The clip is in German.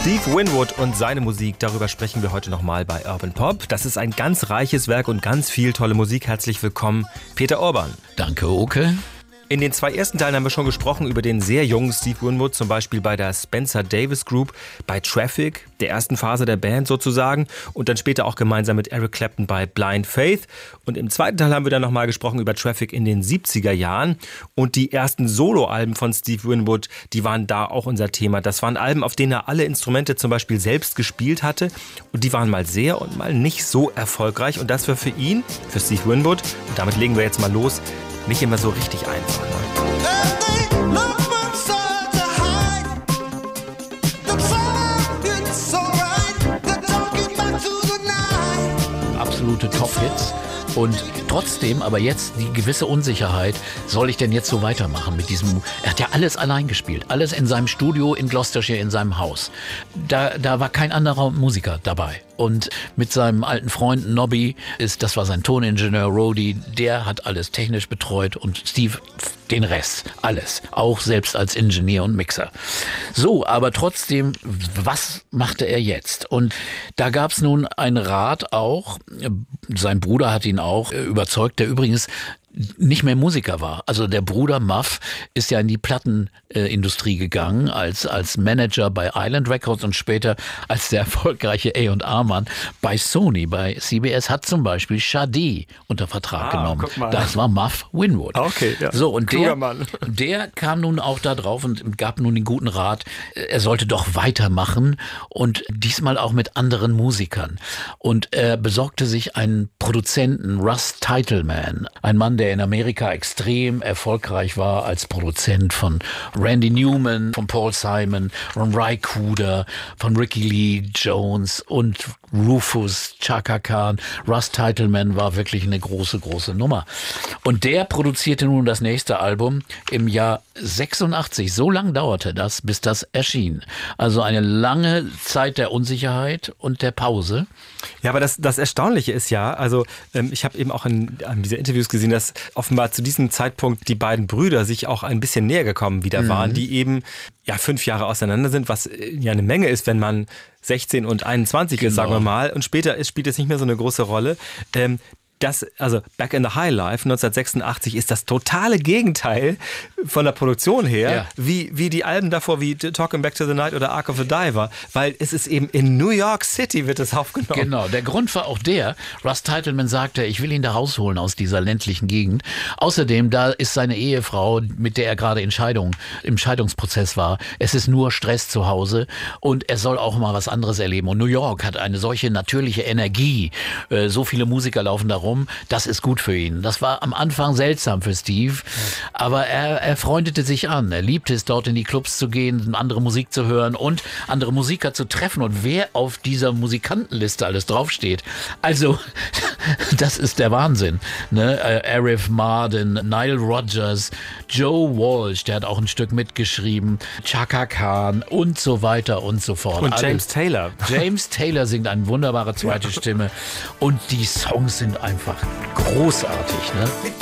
Steve Winwood und seine Musik, darüber sprechen wir heute nochmal bei Urban Pop. Das ist ein ganz reiches Werk und ganz viel tolle Musik. Herzlich willkommen, Peter Urban. Danke, Oke. In den 2 ersten Teilen haben wir schon gesprochen über den sehr jungen Steve Winwood, zum Beispiel bei der Spencer Davis Group, bei Traffic, der ersten Phase der Band sozusagen, und dann später auch gemeinsam mit Eric Clapton bei Blind Faith. Und im zweiten Teil haben wir dann nochmal gesprochen über Traffic in den 70er Jahren und die ersten Soloalben von Steve Winwood, die waren da auch unser Thema. Das waren Alben, auf denen er alle Instrumente zum Beispiel selbst gespielt hatte, und die waren mal sehr und mal nicht so erfolgreich, und das war für ihn, für Steve Winwood, und damit legen wir jetzt mal los, nicht immer so richtig einfach. Absolute Top-Hits. Und trotzdem, aber jetzt die gewisse Unsicherheit, soll ich denn jetzt so weitermachen mit diesem, er hat ja alles allein gespielt, alles in seinem Studio in Gloucestershire, in seinem Haus. Da war kein anderer Musiker dabei. Und mit seinem alten Freund Nobby, das war sein Toningenieur Rody, der hat alles technisch betreut, und Steve den Rest, alles, auch selbst als Ingenieur und Mixer. So, aber trotzdem, was machte er jetzt? Und da gab es nun einen Rat auch, sein Bruder hat ihn auch überzeugt, der übrigens nicht mehr Musiker war. Also der Bruder Muff ist ja in die Plattenindustrie gegangen als Manager bei Island Records und später als der erfolgreiche A&R-Mann bei Sony, bei CBS, hat zum Beispiel Sade unter Vertrag genommen. Das war Muff Winwood. Okay, ja. So, und der kam nun auch da drauf und gab nun den guten Rat, er sollte doch weitermachen, und diesmal auch mit anderen Musikern. Und er besorgte sich einen Produzenten, Russ Titelman, ein Mann, der in Amerika extrem erfolgreich war als Produzent von Randy Newman, von Paul Simon, von Ry Cooder, von Ricky Lee Jones und Rufus, Chaka Khan. Russ Titelman war wirklich eine große, große Nummer. Und der produzierte nun das nächste Album im Jahr 86. So lang dauerte das, bis das erschien. Also eine lange Zeit der Unsicherheit und der Pause. Ja, aber das Erstaunliche ist ja, also ich habe eben auch in dieser Interviews gesehen, dass offenbar zu diesem Zeitpunkt die beiden Brüder sich auch ein bisschen näher gekommen wieder waren, die eben 5 Jahre auseinander sind, was ja eine Menge ist, wenn man 16 und 21 ist, sagen wir mal. Und später spielt es nicht mehr so eine große Rolle. Also Back in the High Life 1986 ist das totale Gegenteil von der Produktion her, wie die Alben davor, wie Talking Back to the Night oder Ark of the Diver, weil es ist eben in New York City wird es aufgenommen. Genau, der Grund war auch Russ Titelman sagte, ich will ihn da rausholen aus dieser ländlichen Gegend. Außerdem, da ist seine Ehefrau, mit der er gerade im Scheidungsprozess war. Es ist nur Stress zu Hause, und er soll auch mal was anderes erleben. Und New York hat eine solche natürliche Energie. So viele Musiker laufen da rum. Das ist gut für ihn. Das war am Anfang seltsam für Steve, aber er freundete sich an. Er liebte es, dort in die Clubs zu gehen, andere Musik zu hören und andere Musiker zu treffen. Und wer auf dieser Musikantenliste alles draufsteht, also das ist der Wahnsinn. Ne? Arif Mardin, Nile Rodgers, Joe Walsh, der hat auch ein Stück mitgeschrieben, Chaka Khan und so weiter und so fort. Und James Taylor. James Taylor singt eine wunderbare zweite Stimme, und die Songs sind einfach großartig, ne?